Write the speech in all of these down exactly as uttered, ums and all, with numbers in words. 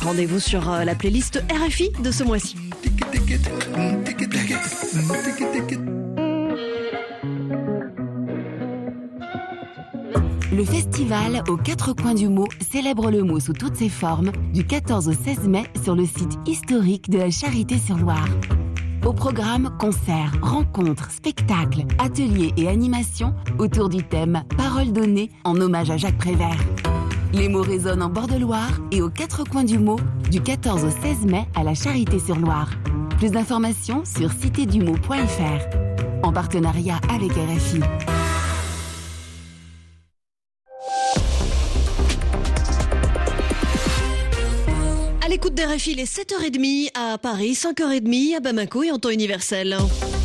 Rendez-vous sur la playlist R F I de ce mois-ci. Le festival aux quatre coins du mot célèbre le mot sous toutes ses formes du quatorze au seize mai sur le site historique de la Charité-sur-Loire. Au programme, concerts, rencontres, spectacles, ateliers et animations autour du thème « Parole donnée » en hommage à Jacques Prévert. Les mots résonnent en bord de Loire et aux quatre coins du mot du quatorze au seize mai à la Charité-sur-Loire. Plus d'informations sur cité du mot point f r en partenariat avec R F I. À l'écoute d'R F I, il est sept heures trente à Paris, cinq heures trente à Bamako et en temps universel.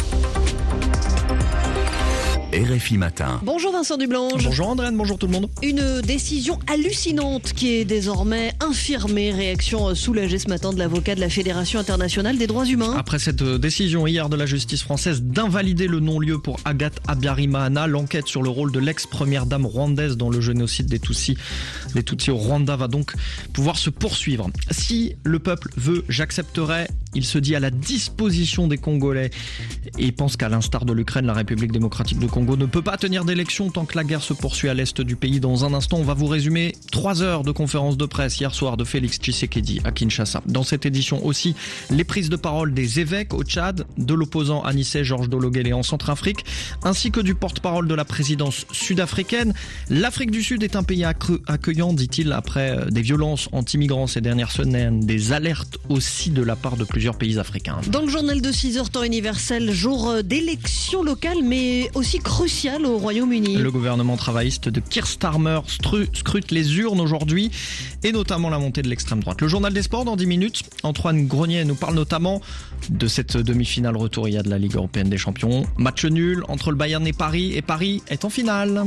R F I Matin. Bonjour Vincent Dublange. Bonjour Andréane, bonjour tout le monde. Une décision hallucinante qui est désormais infirmée. Réaction soulagée ce matin de l'avocat de la Fédération internationale des droits humains. Après cette décision hier de la justice française d'invalider le non-lieu pour Agathe Habyarimana, l'enquête sur le rôle de l'ex-première dame rwandaise dans le génocide des Tutsis, des Tutsis au Rwanda va donc pouvoir se poursuivre. Si le peuple veut, j'accepterai. Il se dit à la disposition des Congolais et pense qu'à l'instar de l'Ukraine, la République démocratique de Congo ne peut pas tenir d'élection tant que la guerre se poursuit à l'est du pays. Dans un instant, on va vous résumer trois heures de conférence de presse hier soir de Félix Tshisekedi à Kinshasa. Dans cette édition aussi, les prises de parole des évêques au Tchad, de l'opposant Anissé Georges Dologuélé en Centrafrique, ainsi que du porte-parole de la présidence sud-africaine. L'Afrique du Sud est un pays accueillant, dit-il, après des violences anti-migrants ces dernières semaines, des alertes aussi de la part de plusieurs pays africains. Dans le journal de six heures temps universel, jour d'élection locale mais aussi crucial au Royaume-Uni. Le gouvernement travailliste de Keir Starmer scrute les urnes aujourd'hui et notamment la montée de l'extrême droite. Le journal des sports dans dix minutes. Antoine Grenier nous parle notamment de cette demi-finale retour de la Ligue européenne des champions. Match nul entre le Bayern et Paris et Paris est en finale.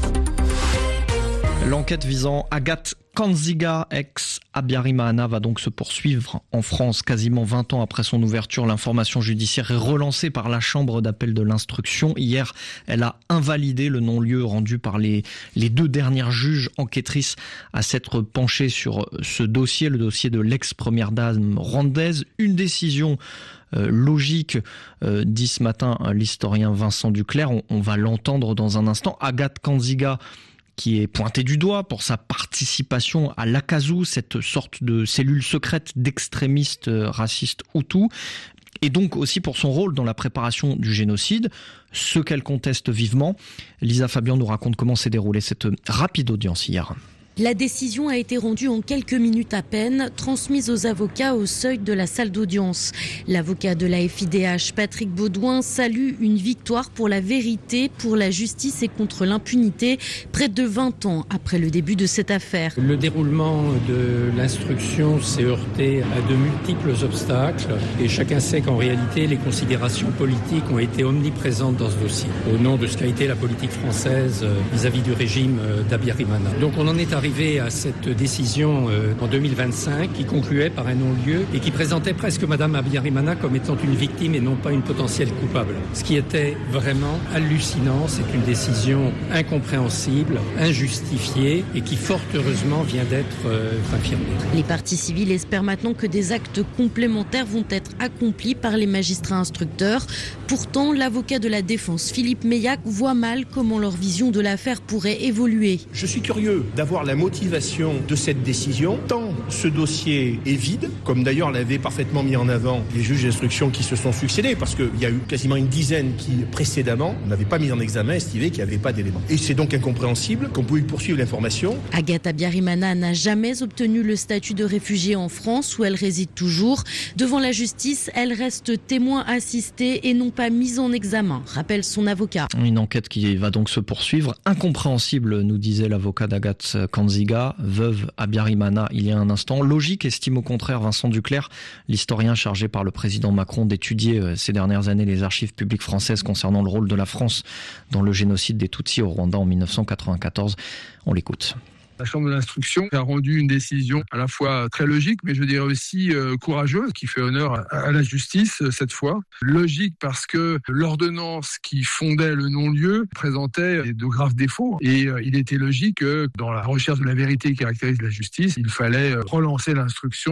L'enquête visant Agathe Kanziga, ex-Habyarimana, va donc se poursuivre en France quasiment vingt ans après son ouverture. L'information judiciaire est relancée par la Chambre d'appel de l'instruction. Hier, elle a invalidé le non-lieu rendu par les, les deux dernières juges enquêtrices à s'être penchées sur ce dossier, le dossier de l'ex-première dame rwandaise. Une décision Euh, logique, euh, dit ce matin l'historien Vincent Duclerc. On, on va l'entendre dans un instant. Agathe Kanziga, qui est pointée du doigt pour sa participation à l'Akazu, cette sorte de cellule secrète d'extrémistes racistes Hutus, et donc aussi pour son rôle dans la préparation du génocide, ce qu'elle conteste vivement. Lisa Fabian nous raconte comment s'est déroulée cette rapide audience hier. La décision a été rendue en quelques minutes à peine, transmise aux avocats au seuil de la salle d'audience. L'avocat de la F I D H, Patrick Baudouin, salue une victoire pour la vérité, pour la justice et contre l'impunité, près de vingt ans après le début de cette affaire. Le déroulement de l'instruction s'est heurté à de multiples obstacles et chacun sait qu'en réalité, les considérations politiques ont été omniprésentes dans ce dossier, au nom de ce qu'a été la politique française vis-à-vis du régime d'Habyarimana. Donc on en est arrivé arrivé à cette décision euh, en deux mille vingt-cinq qui concluait par un non-lieu et qui présentait presque Madame Habyarimana comme étant une victime et non pas une potentielle coupable. Ce qui était vraiment hallucinant, c'est une décision incompréhensible, injustifiée et qui fort heureusement vient d'être euh, infirmée. Les parties civiles espèrent maintenant que des actes complémentaires vont être accomplis par les magistrats instructeurs. Pourtant, l'avocat de la défense, Philippe Meillac, voit mal comment leur vision de l'affaire pourrait évoluer. Je suis curieux d'avoir la motivation de cette décision, tant ce dossier est vide, comme d'ailleurs l'avaient parfaitement mis en avant les juges d'instruction qui se sont succédés, parce qu'il y a eu quasiment une dizaine qui, précédemment, n'avaient pas mis en examen, estimé qu'il n'y avait pas d'éléments. Et c'est donc incompréhensible qu'on pouvait poursuivre l'information. Agathe Habyarimana n'a jamais obtenu le statut de réfugiée en France, où elle réside toujours. Devant la justice, elle reste témoin assisté et non pas mise en examen, rappelle son avocat. Une enquête qui va donc se poursuivre. Incompréhensible, nous disait l'avocat d'Agathe Kanziga, veuve Habyarimana, il y a un instant. Logique, estime au contraire Vincent Duclerc, l'historien chargé par le président Macron d'étudier ces dernières années les archives publiques françaises concernant le rôle de la France dans le génocide des Tutsis au Rwanda en dix-neuf cent quatre-vingt-quatorze. On l'écoute. La Chambre de l'instruction a rendu une décision à la fois très logique, mais je dirais aussi euh, courageuse, qui fait honneur à, à la justice euh, cette fois. Logique parce que l'ordonnance qui fondait le non-lieu présentait de graves défauts. Et euh, il était logique que dans la recherche de la vérité qui caractérise la justice, il fallait euh, relancer l'instruction.